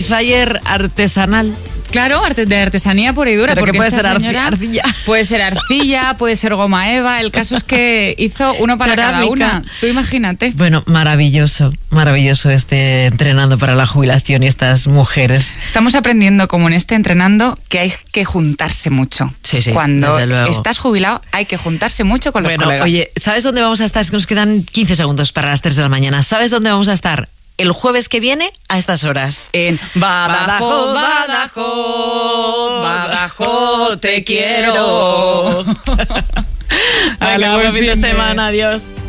Satisfyer artesanal. Claro, de artesanía pura y dura. Pero porque que puede ser señora arcilla. Puede ser arcilla, puede ser goma eva. El caso es que hizo uno para cada una. Tú imagínate. Bueno, maravilloso entrenando para la jubilación y estas mujeres. Estamos aprendiendo, como en entrenando, que hay que juntarse mucho. Sí, Cuando estás jubilado hay que juntarse mucho con los colegas. Oye, ¿sabes dónde vamos a estar? Es que nos quedan 15 segundos para las 3 de la mañana. ¿Sabes dónde vamos a estar? El jueves que viene a estas horas. En Badajoz, Badajoz, Badajoz, te quiero. Venga, buen fin de semana, adiós.